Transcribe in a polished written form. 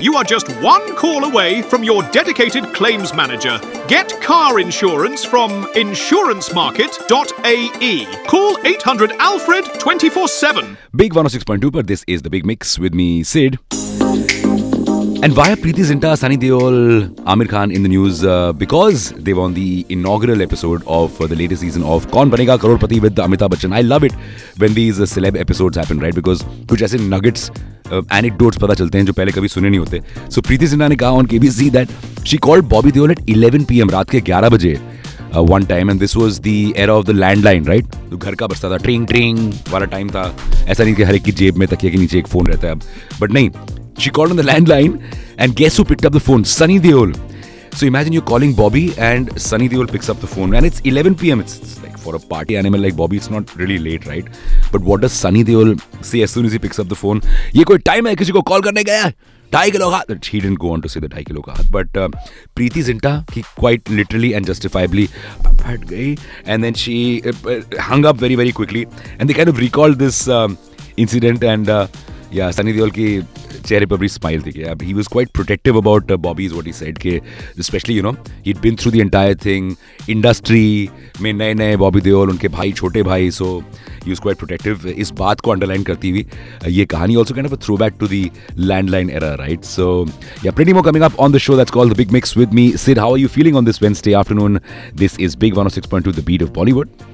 You are just one call away from your dedicated claims manager. Get car insurance from insurancemarket.ae. Call 800 Alfred 24/7. Big 106.2, but this is the Big Mix with me, Sid. And why are Preeti Zinta, Sunny Deol, Amir Khan in the news? Because they were on the inaugural episode of the latest season of Kaun Banega Crorepati with Amitabh Bachchan. I love it when these celeb episodes happen, right? Because कुछ ऐसे nuggets, anecdotes पता चलते हैं जो पहले कभी सुने नहीं होते. So Preeti Zinta ने कहा on KBC that she called Bobby Deol at 11 PM रात के 11 बजे. One time, and this was the era of the landline, right? तो घर का बजता था ट्रिंग ट्रिंग वाला टाइम था. ऐसा नहीं कि हर एक की जेब में तकिए के नीचे एक फोन रहता है अब. But नहीं, she called on the landline, and guess who picked up the phone? Sunny Deol. So imagine you're calling Bobby, and Sunny Deol picks up the phone, and it's 11 PM. It's like for a party animal like Bobby, it's not really late, right? But what does Sunny Deol say as soon as he picks up the phone? ये कोई time है किसी को call करने गया? 2.5 kilo का हाथ. He didn't go on to say the 2.5 kilo का हाथ, but Preeti Zinta, he quite literally and justifiably हट गई, and then she hung up very very quickly, and they kind of recalled this incident, and yeah, Sunny Deol की चेहरे पर भी smile थी. He was quite protective about Bobby is what he said, कि especially you know he'd been through the entire thing, industry में नए Bobby Deol, उनके भाई छोटे भाई, so he was quite protective. इस बात को underline करती हुई ये कहानी also kind of a throwback to the landline era, right? So yeah, plenty more coming up on the show that's called The Big Mix with me, Sid. How are you feeling on this Wednesday afternoon? This is Big 106.2, the beat of Bollywood.